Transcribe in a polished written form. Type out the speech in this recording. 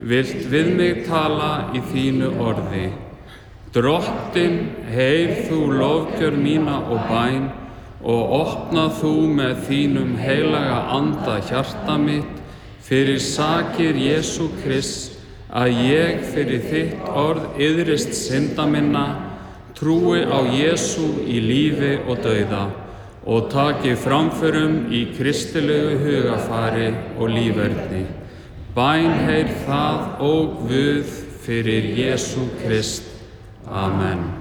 vilt við mig tala í þínu orði. Drottinn, heyr þú lofgjörð mína og bæn og opna þú með þínum heilaga anda hjarta mitt fyrir sakir Jesú Krists, að ég fyrir þitt orð iðrist synda minna, trúi á Jesú í lífi og dauða og taki framförum í kristilegu hugafari og líferni. Bænheyr það, ó Guð, fyrir Jesú Krist. Amen.